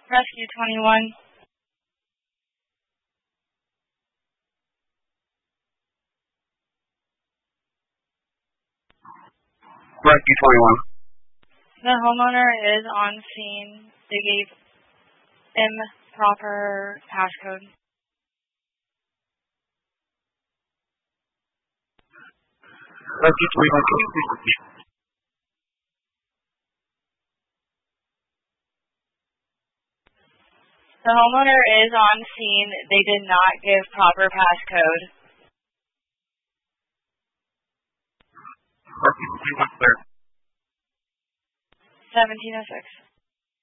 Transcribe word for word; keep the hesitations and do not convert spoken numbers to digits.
Rescue twenty-one. Rescue twenty-one. The homeowner is on scene. They gave improper passcode. Rescue twenty-one, can you please repeat? The homeowner is on scene. They did not give proper passcode. Rescue twenty-one, clear. seventeen oh six.